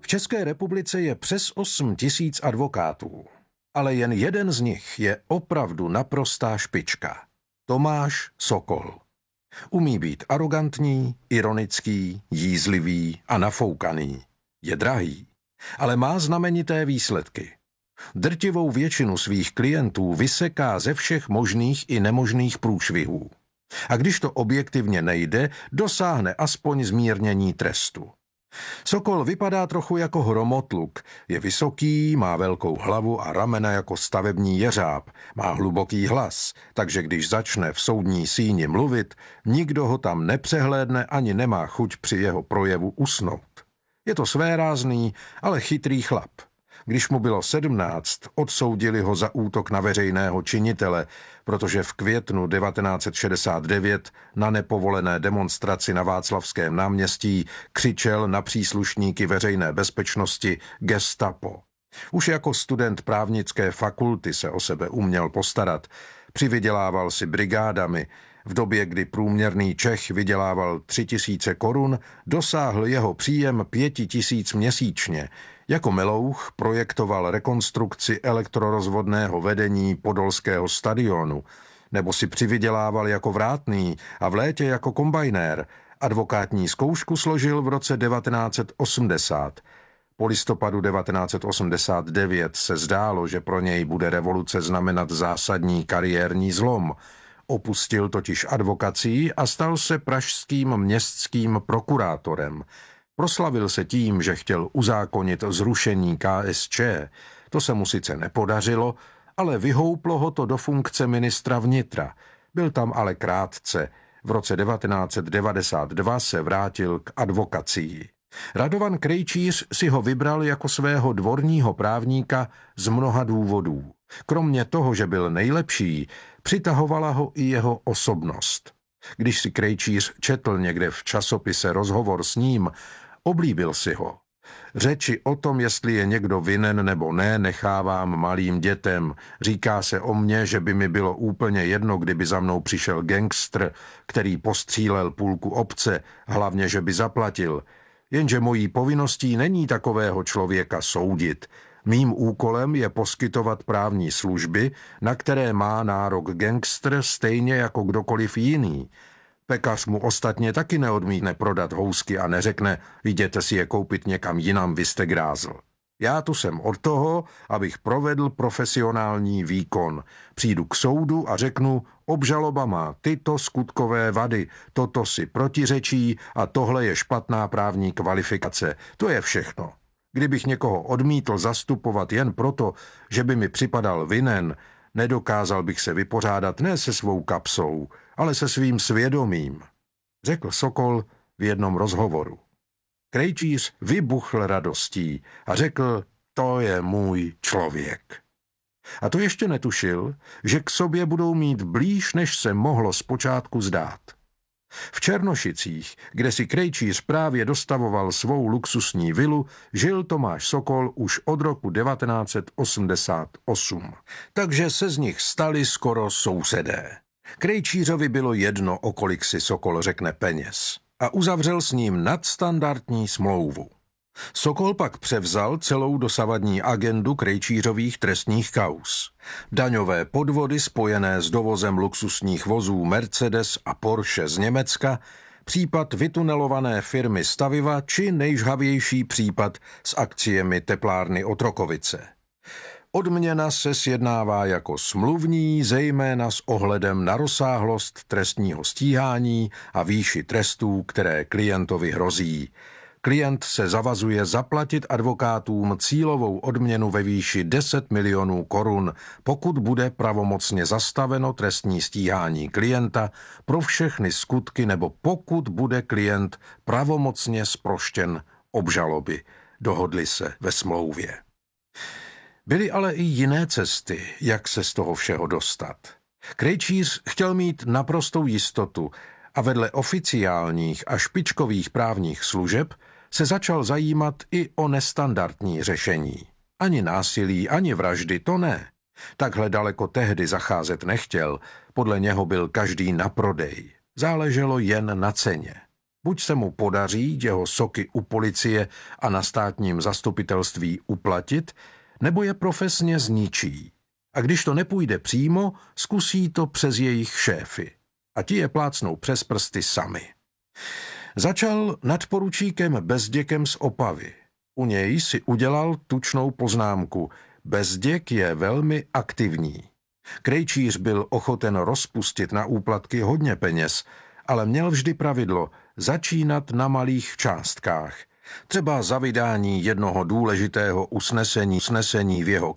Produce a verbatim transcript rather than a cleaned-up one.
V České republice je přes osm tisíc advokátů, ale jen jeden z nich je opravdu naprostá špička. Tomáš Sokol. Umí být arogantní, ironický, jízlivý a nafoukaný. Je drahý, ale má znamenité výsledky. Drtivou většinu svých klientů vyseká ze všech možných i nemožných průšvihů. A když to objektivně nejde, dosáhne aspoň zmírnění trestu. Sokol vypadá trochu jako hromotluk, je vysoký, má velkou hlavu a ramena jako stavební jeřáb, má hluboký hlas, takže když začne v soudní síni mluvit, nikdo ho tam nepřehlédne ani nemá chuť při jeho projevu usnout. Je to svérázný, ale chytrý chlap. Když mu bylo sedmnáct, odsoudili ho za útok na veřejného činitele, protože v květnu devatenáct set šedesát devět na nepovolené demonstraci na Václavském náměstí křičel na příslušníky veřejné bezpečnosti Gestapo. Už jako student právnické fakulty se o sebe uměl postarat, přivydělával si brigádami. V době, kdy průměrný Čech vydělával tři tisíce korun, dosáhl jeho příjem pěti tisíc měsíčně. Jako melouch projektoval rekonstrukci elektrorozvodného vedení podolského stadionu, nebo si přivydělával jako vrátný a v létě jako kombajnér. Advokátní zkoušku složil v roce devatenáct set osmdesát. Po listopadu devatenáct set osmdesát devět se zdálo, že pro něj bude revoluce znamenat zásadní kariérní zlom. Opustil totiž advokacii a stal se pražským městským prokurátorem. Proslavil se tím, že chtěl uzákonit zrušení K S Č. To se mu sice nepodařilo, ale vyhouplo ho to do funkce ministra vnitra. Byl tam ale krátce. V roce devatenáct set devadesát dva se vrátil k advokacii. Radovan Krejčíř si ho vybral jako svého dvorního právníka z mnoha důvodů. Kromě toho, že byl nejlepší, přitahovala ho i jeho osobnost. Když si Krejčíř četl někde v časopise rozhovor s ním, oblíbil si ho. Řeči o tom, jestli je někdo vinen nebo ne, nechávám malým dětem. Říká se o mně, že by mi bylo úplně jedno, kdyby za mnou přišel gangster, který postřílel půlku obce, hlavně, že by zaplatil. Jenže mojí povinností není takového člověka soudit. Mým úkolem je poskytovat právní služby, na které má nárok gangster stejně jako kdokoliv jiný. Pekař mu ostatně taky neodmítne prodat housky a neřekne, jděte si je koupit někam jinam, vy jste grázl. Já tu jsem od toho, abych provedl profesionální výkon. Přijdu k soudu a řeknu, obžaloba má tyto skutkové vady, toto si protiřečí a tohle je špatná právní kvalifikace. To je všechno. Kdybych někoho odmítl zastupovat jen proto, že by mi připadal vinen, nedokázal bych se vypořádat ne se svou kapsou, ale se svým svědomím, řekl Sokol v jednom rozhovoru. Krejčíř vybuchl radostí a řekl, to je můj člověk. A to ještě netušil, že k sobě budou mít blíž, než se mohlo zpočátku zdát. V Černošicích, kde si Krejčíř právě dostavoval svou luxusní vilu, žil Tomáš Sokol už od roku devatenáct set osmdesát osm. Takže se z nich stali skoro sousedé. Krejčířovi bylo jedno, o kolik si Sokol řekne peněz, a uzavřel s ním nadstandardní smlouvu. Sokol pak převzal celou dosavadní agendu Krejčířových trestních kauz. Daňové podvody spojené s dovozem luxusních vozů Mercedes a Porsche z Německa, případ vytunelované firmy Staviva či nejžhavější případ s akciemi teplárny Otrokovice. Odměna se sjednává jako smluvní, zejména s ohledem na rozsáhlost trestního stíhání a výši trestů, které klientovi hrozí. Klient se zavazuje zaplatit advokátům cílovou odměnu ve výši deset milionů korun, pokud bude pravomocně zastaveno trestní stíhání klienta pro všechny skutky nebo pokud bude klient pravomocně zproštěn obžaloby. Dohodli se ve smlouvě. Byly ale i jiné cesty, jak se z toho všeho dostat. Krejčíř chtěl mít naprostou jistotu a vedle oficiálních a špičkových právních služeb se začal zajímat i o nestandardní řešení. Ani násilí, ani vraždy, to ne. Takhle daleko tehdy zacházet nechtěl, podle něho byl každý na prodej. Záleželo jen na ceně. Buď se mu podaří jeho soky u policie a na státním zastupitelství uplatit, nebo je profesně zničí. A když to nepůjde přímo, zkusí to přes jejich šéfy. A ti je plácnou přes prsty sami. Začal nadporučíkem Bezděkem z Opavy. U něj si udělal tučnou poznámku. Bezděk je velmi aktivní. Krejčíř byl ochoten rozpustit na úplatky hodně peněz, ale měl vždy pravidlo začínat na malých částkách. Třeba za vydání jednoho důležitého usnesení, usnesení v jeho